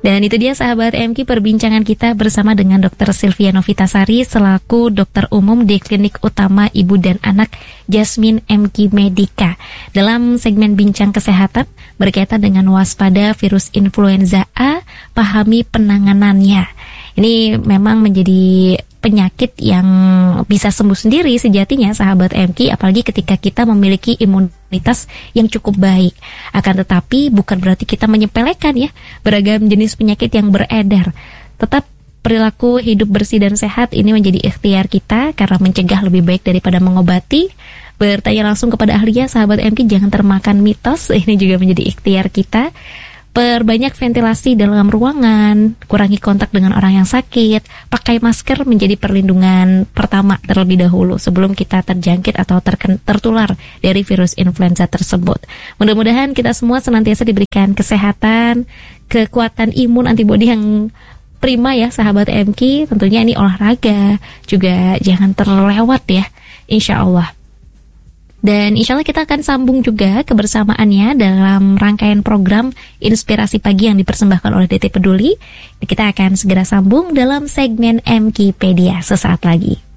Dan itu dia sahabat MQ perbincangan kita bersama dengan Dr. Sylvia Novitasari selaku dokter umum di Klinik Utama Ibu dan Anak Jasmine MQ Medica. Dalam segmen bincang kesehatan berkaitan dengan waspada virus influenza A, pahami penanganannya. Ini memang menjadi penyakit yang bisa sembuh sendiri sejatinya sahabat MQ, apalagi ketika kita memiliki imunitas yang cukup baik. Akan tetapi bukan berarti kita menyepelekan ya beragam jenis penyakit yang beredar. Tetap perilaku hidup bersih dan sehat ini menjadi ikhtiar kita karena mencegah lebih baik daripada mengobati. Bertanya langsung kepada ahlinya sahabat MQ, jangan termakan mitos, ini juga menjadi ikhtiar kita. Perbanyak ventilasi dalam ruangan, kurangi kontak dengan orang yang sakit, pakai masker menjadi perlindungan pertama terlebih dahulu sebelum kita terjangkit atau tertular dari virus influenza tersebut. Mudah-mudahan kita semua senantiasa diberikan kesehatan, kekuatan imun antibodi yang prima ya sahabat MQ. Tentunya ini olahraga juga jangan terlewat ya, insya Allah. Dan insya Allah kita akan sambung juga kebersamaannya dalam rangkaian program Inspirasi Pagi yang dipersembahkan oleh DT Peduli. Kita akan segera sambung dalam segmen MQpedia sesaat lagi.